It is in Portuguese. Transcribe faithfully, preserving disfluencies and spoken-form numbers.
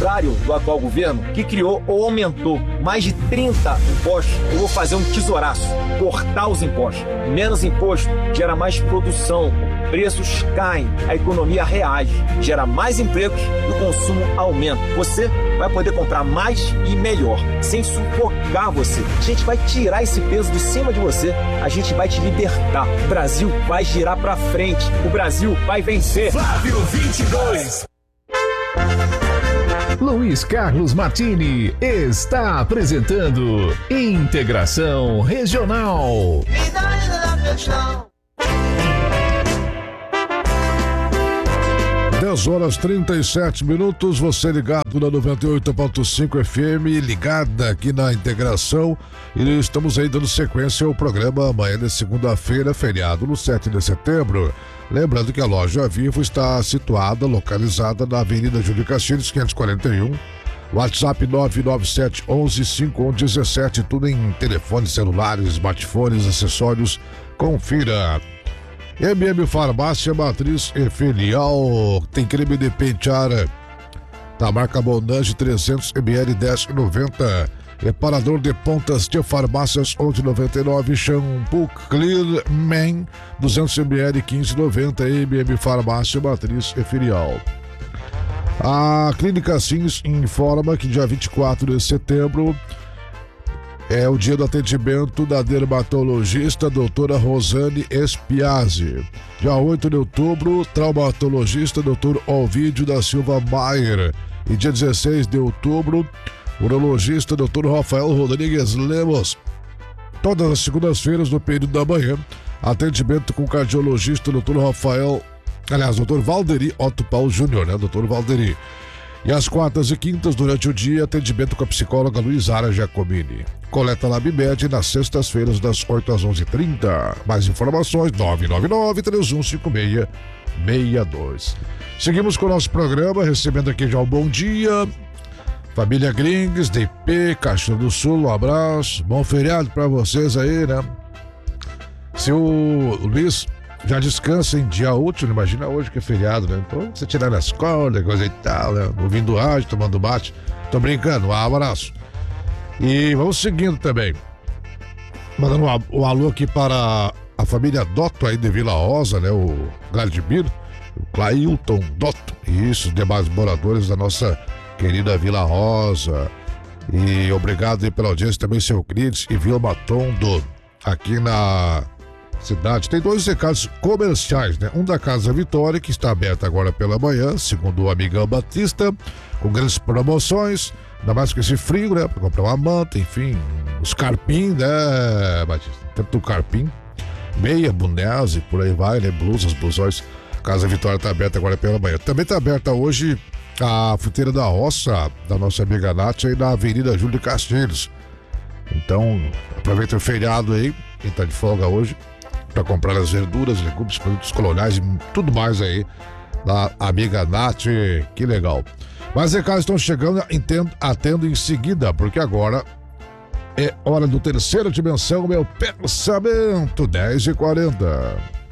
contrário do atual governo, que criou ou aumentou mais de trinta impostos, eu vou fazer um tesouraço, cortar os impostos. Menos imposto gera mais produção, preços caem, a economia reage, gera mais empregos e o consumo aumenta. Você vai poder comprar mais e melhor, sem sufocar você. A gente vai tirar esse peso de cima de você, a gente vai te libertar. O Brasil vai girar pra frente, o Brasil vai vencer. Flávio vinte e dois. Luiz Carlos Martini está apresentando Integração Regional. dez horas trinta e sete minutos, você ligado na noventa e oito ponto cinco F M, ligada aqui na Integração, e estamos aí dando sequência ao programa amanhã de segunda-feira, feriado no sete de setembro. Lembrando que a loja Vivo está situada, localizada na Avenida Júlio Castilhos, quinhentos e quarenta e um, WhatsApp nove nove sete onze cinco um um sete, tudo em telefones celulares, smartphones, acessórios, confira. M M Farmácia, matriz e filial, tem creme de pentear da marca Monange trezentos mililitros, dez reais e noventa centavos. Reparador de pontas de farmácias, onze reais e noventa e nove centavos. Shampoo Clear Man, duzentos mililitros, quinze reais e noventa centavos. M M Farmácia, matriz e filial. A Clínica Sims informa que dia vinte e quatro de setembro é o dia do atendimento da dermatologista doutora Rosane Espiazzi. Dia oito de outubro, traumatologista doutor Ovídio da Silva Maier. E dia dezesseis de outubro, urologista doutor Rafael Rodrigues Lemos. Todas as segundas-feiras, no período da manhã, atendimento com o cardiologista doutor Rafael, aliás, doutor Valderi Otto Paulo Júnior, né, doutor Valderi. E às quartas e quintas, durante o dia, atendimento com a psicóloga Luizara Giacomini. Coleta LabMed nas sextas-feiras, das oito às onze e trinta. Mais informações, nove nove nove, três um cinco seis, seis dois. Seguimos com o nosso programa, recebendo aqui já um bom dia. Família Gringues, D P, Caxias do Sul, um abraço. Bom feriado pra vocês aí, né? Seu Luiz já descansa em dia útil, imagina hoje que é feriado, né? Então, você tirar na escola, coisa e tal, né? Ouvindo rádio, tomando mate. Tô brincando, um abraço. E vamos seguindo também. Mandando um, um alô aqui para a família Dotto aí de Vila Rosa, né? O Vladimir, o Clailton Dotto e isso, os demais moradores da nossa querida Vila Rosa. E obrigado aí pela audiência também, seu Crides e Vilma Tondo, aqui na cidade. Tem dois recados comerciais, né? Um da Casa Vitória, que está aberta agora pela manhã, segundo o amigão Batista, com grandes promoções, ainda mais com esse frio, né? Para comprar uma manta, enfim, os carpim, né, Batista? Tanto o carpim, meia, bonés e por aí vai, né? Blusas, blusões. Casa Vitória está aberta agora pela manhã. Também está aberta hoje a fruteira da roça, da nossa amiga Nath, aí na Avenida Júlio Castilhos. Então, aproveita o feriado aí, quem tá de folga hoje, para comprar as verduras, legumes, produtos coloniais e tudo mais aí da amiga Nath, que legal. Mas recados estão chegando, entendo, atendo em seguida, porque agora é hora do terceira dimensão, meu pensamento, dez e quarenta.